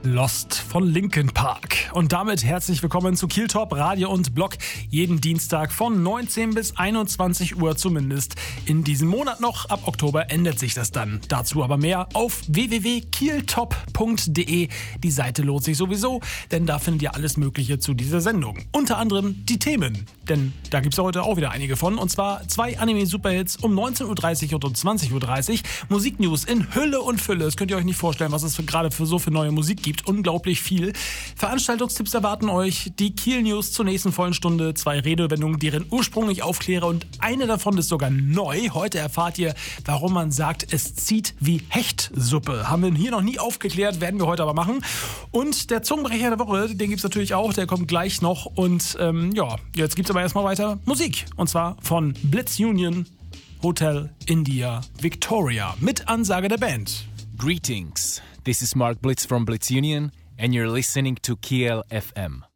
Lost von Linkin Park. Und damit herzlich willkommen zu Kiel Top Radio und Blog. Jeden Dienstag von 19 bis 21 Uhr zumindest. In diesem Monat noch, ab Oktober ändert sich das dann. Dazu aber mehr auf www.kieltop.de. Die Seite lohnt sich sowieso, denn da findet ihr alles Mögliche zu dieser Sendung. Unter anderem die Themen, denn da gibt es heute auch wieder einige von. Und zwar 2 Anime-Superhits um 19.30 Uhr und um 20.30 Uhr. Musiknews in Hülle und Fülle. Das könnt ihr euch nicht vorstellen, was es gerade für neue Musik gibt. Unglaublich viel. Veranstaltungstipps erwarten euch, die Kiel News zur nächsten vollen Stunde, 2 Redewendungen, deren Ursprung ich aufkläre und eine davon ist sogar neu. Heute erfahrt ihr, warum man sagt, es zieht wie Hechtsuppe. Haben wir hier noch nie aufgeklärt, werden wir heute aber machen. Und der Zungenbrecher der Woche, den gibt es natürlich auch, der kommt gleich noch. Und jetzt gibt es aber erstmal weiter Musik. Und zwar von Blitz Union, Hotel India Victoria mit Ansage der Band. Greetings, this is Mark Blitz from Blitz Union and you're listening to Kiel FM.